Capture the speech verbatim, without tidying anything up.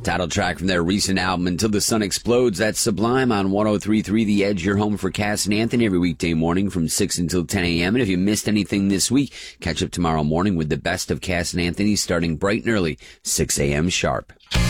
Title track from their recent album, Until the Sun Explodes. That's Sublime on one oh three point three The Edge, your home for Cass and Anthony every weekday morning from six until ten a.m. And if you missed anything this week, catch up tomorrow morning with the best of Cass and Anthony starting bright and early, six a.m. sharp.